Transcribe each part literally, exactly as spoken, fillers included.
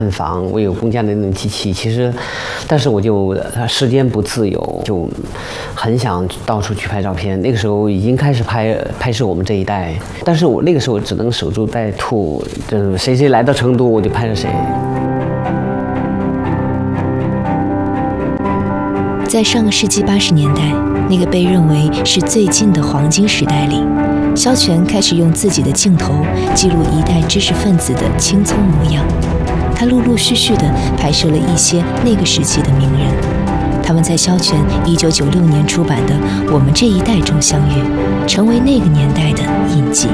暗房，我有公家的那种机器，其实，但是我就时间不自由，就很想到处去拍照片。那个时候已经开始拍拍摄我们这一代，但是我那个时候只能守株待兔，就是谁谁来到成都我就拍着谁。 在上个世纪八十年代，那个被认为是最近的黄金时代里，萧全开始用自己的镜头记录一代知识分子的青葱模样。他陆陆续续地拍摄了一些那个时期的名人，他们在萧全一九九六年出版的《我们这一代》中相遇，成为那个年代的印记。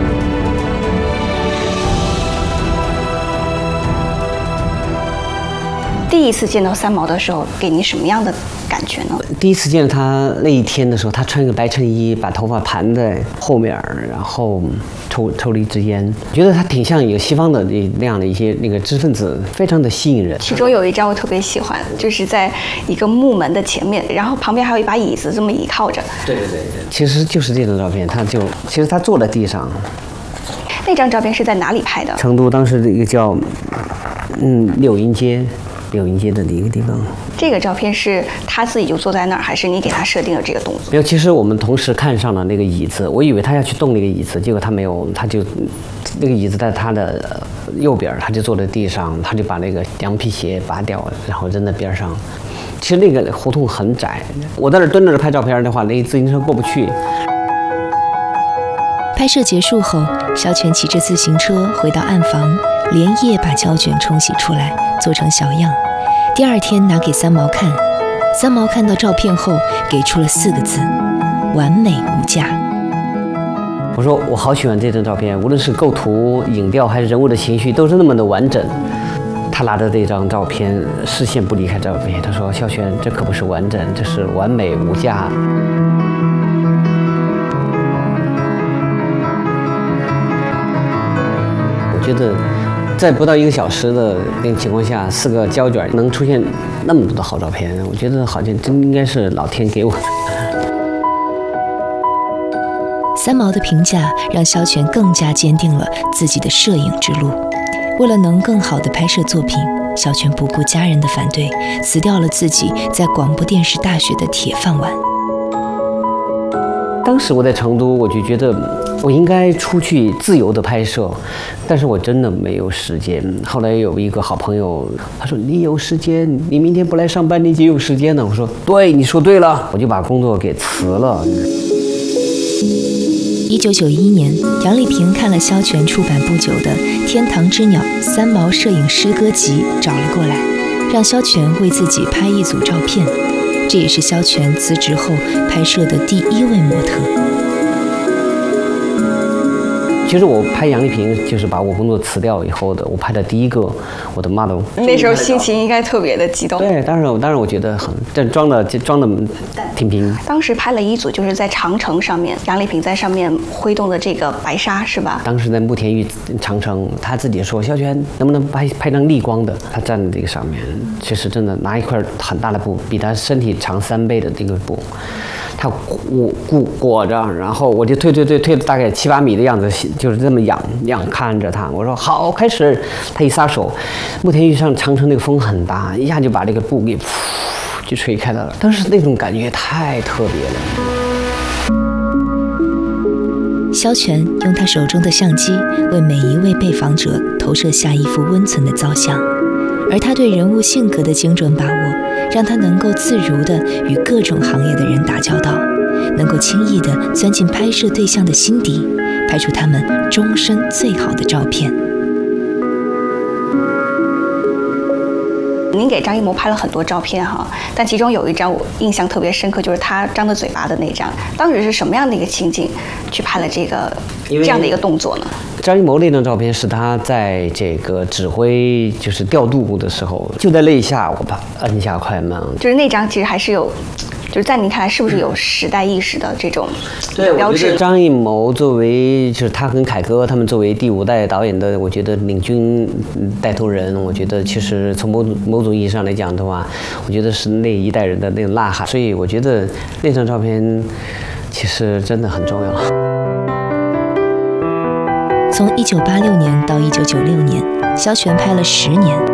第一次见到三毛的时候，给你什么样的感觉呢？ 第一次见到他那一天的时候，他穿一个白衬衣，把头发盘在后面，然后抽抽了一支烟，觉得他挺像有西方的那样的一些那个知识分子，非常的吸引人。 其中有一张我特别喜欢，就是在一个木门的前面，然后旁边还有一把椅子，这么倚靠着。 对对对对，其实就是这张照片，他就其实他坐在地上。 那张照片是在哪里拍的？ 成都当时的一个叫嗯柳荫街。柳荫街的一个地方， 这个照片是他自己就坐在那儿，还是你给他设定了这个动作？ 没有，其实我们同时看上了那个椅子，我以为他要去动那个椅子，结果他没有，他就那个椅子在他的右边，他就坐在地上，他就把那个羊皮鞋拔掉，然后扔在边上。其实那个胡同很窄，我在那蹲着拍照片的话，那自行车过不去。 拍摄结束后，萧全骑着自行车回到暗房，连夜把胶卷冲洗出来，做成小样。第二天拿给三毛看，三毛看到照片后给出了四个字：完美无价。 我说我好喜欢这张照片，无论是构图、影调还是人物的情绪，都是那么的完整。他拿着这张照片，视线不离开照片，他说：“萧全，这可不是完整，这是完美无价。”觉得在不到一个小时的那个情况下，四个胶卷能出现那么多的好照片，我觉得好像真应该是老天给我的。 三毛的评价让萧全更加坚定了自己的摄影之路。为了能更好地拍摄作品，萧全不顾家人的反对，辞掉了自己在广播电视大学的铁饭碗。 当时我在成都，我就觉得我应该出去自由的拍摄，但是我真的没有时间。后来有一个好朋友，他说：“你有时间，你明天不来上班，你就有时间了。”我说：“对，你说对了。”我就把工作给辞了。 一九九一年，杨丽萍看了萧全出版不久的《天堂之鸟》三毛摄影诗歌集，找了过来，让萧全为自己拍一组照片。这也是萧全辞职后拍摄的第一位模特。 其实我拍杨丽萍就是把我工作辞掉以后的，我拍的第一个我的 model。 那时候心情应该特别的激动。 对，当然当然我觉得很，但装的装的挺平。 当时拍了一组，就是在长城上面，杨丽萍在上面挥动的这个白纱，是吧？ 当时在慕田峪长城，他自己说：“萧全，能不能拍拍张逆光的？”他站在这个上面，其实真的拿一块很大的布，比他身体长三倍的这个布。他裹裹裹着，然后我就推推推推了大概七八米的样子，就是这么仰仰看着他。我说好，开始。他一撒手，慕田峪上长城那个风很大，一下就把这个布给噗就吹开了。当时那种感觉太特别了。 萧全用他手中的相机为每一位被访者投射下一幅温存的造像，而他对人物性格的精准把握，让他能够自如地与各种行业的人打交道，能够轻易地钻进拍摄对象的心底，拍出他们终身最好的照片。 您给张艺谋拍了很多照片哈，但其中有一张我印象特别深刻，就是他张着嘴巴的那张。当时是什么样的一个情景去拍了这个这样的一个动作呢？ 张艺谋那张照片是他在这个指挥就是调度部的时候，就在那一下我把摁下快门， 就是那张其实还是有。就是在您看来，是不是有时代意识的这种标志？ 张艺谋作为就是他跟凯歌他们作为第五代导演的，我觉得领军带头人，我觉得其实从某种某种意义上来讲的话，我觉得是那一代人的那种呐喊。所以我觉得那张照片其实真的很重要。 从一九八六年到一九九六年，萧全拍了十年。